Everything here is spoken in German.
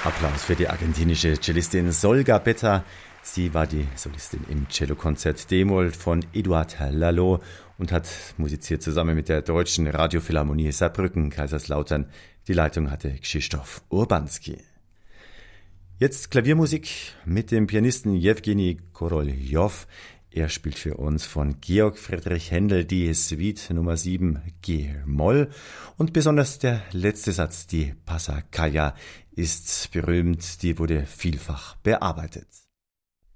Applaus für die argentinische Cellistin Sol Gabetta. Sie war die Solistin im Cellokonzert D-Moll von Eduard Laloux und hat musiziert zusammen mit der Deutschen Radiophilharmonie Saarbrücken-Kaiserslautern. Die Leitung hatte Krzysztof Urbanski. Jetzt Klaviermusik mit dem Pianisten Jewgeni Koroljow. Er spielt für uns von Georg Friedrich Händel die Suite Nummer 7 G-Moll und besonders der letzte Satz, die Passacaglia, ist berühmt, die wurde vielfach bearbeitet.